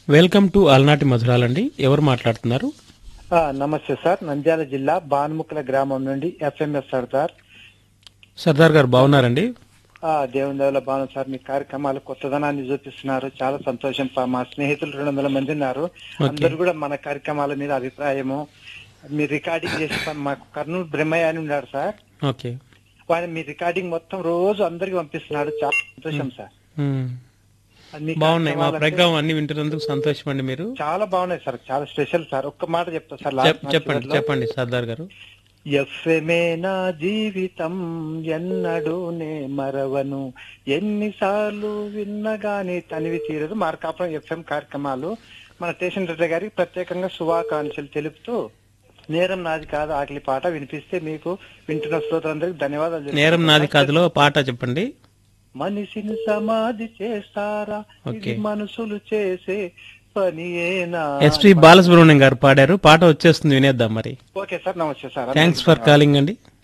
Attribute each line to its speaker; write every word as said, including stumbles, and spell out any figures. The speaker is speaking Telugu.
Speaker 1: వెల్కమ్ టు అలనాటి మధురాలండి. ఎవరు మాట్లాడుతున్నారు?
Speaker 2: ఆ, నమస్తే సార్. నంద్యాల జిల్లా బాన్ముక్కల గ్రామం నుండి ఎఫ్ఎంఎస్ సర్దార్.
Speaker 1: సర్దార్ గారు బాగున్నారండి?
Speaker 2: ఆ, దేవుని దయవల్ల బాగున్నాం సార్. మీ కార్యక్రమాలు కొత్తదనాన్ని చూపిస్తున్నారు, చాలా సంతోషం. పా- మా స్నేహితులు రెండు వందల మంది ఉన్నారు. అందరూ కూడా మన కార్యక్రమాల మీద అభిప్రాయము, మీరు రికార్డింగ్ చేసి పం- మాకు కర్నూలు బ్రహ్మయ్య అని ఉన్నాడు సార్.
Speaker 1: ఓకే.
Speaker 2: వాడు మీ రికార్డింగ్ మొత్తం రోజు అందరికి పంపిస్తున్నాడు. చాలా సంతోషం సార్.
Speaker 1: మ్మ్.
Speaker 2: మీ
Speaker 1: బాగున్నాయి. మా
Speaker 2: కార్యక్రమాలు
Speaker 1: ప్రోగ్రామ్ అన్ని వింటున్నందుకు సంతోషం అండి. మీరు
Speaker 2: చాలా బాగున్నాయి సార్, చాలా స్పెషల్ సార్. ఒక్క మాట చెప్తా సార్.
Speaker 1: చెప్-
Speaker 2: లాస్ట్
Speaker 1: చెప్పండి
Speaker 2: చివర్లో.
Speaker 1: చెప్పండి సర్దార్ గారు.
Speaker 2: ఎఫ్ఎమే నా జీవితం ఎన్నడూ నే మరవను, ఎన్నిసార్లు విన్నగాని తనివి తీరదు. మార్కాపురం ఎఫ్ఎం కార్యక్రమాలు మన స్టేషన్ రెడ్డి గారికి ప్రత్యేకంగా శుభాకాంక్షలు తెలుపుతూ నేరం నాది కాదు ఆకలి పాట వినిపిస్తే మీకు వింటున్న శ్రోతలందరికీ ధన్యవాదాలు.
Speaker 1: నేరం నాది కాదులో పాట చెప్పండి.
Speaker 2: మనిషిని సమాధి చేస్తారా, ఇది మనుషులు చేసే పనియేనా.
Speaker 1: ఎస్పి బాలసుబ్రహ్మణ్యం గారు పాడారు. పాట వచ్చేస్తుంది, వినేద్దాం మరి.
Speaker 2: ఓకే సార్, నమస్తే సార్.
Speaker 1: థ్యాంక్స్ ఫర్ కాలింగ్ అండి.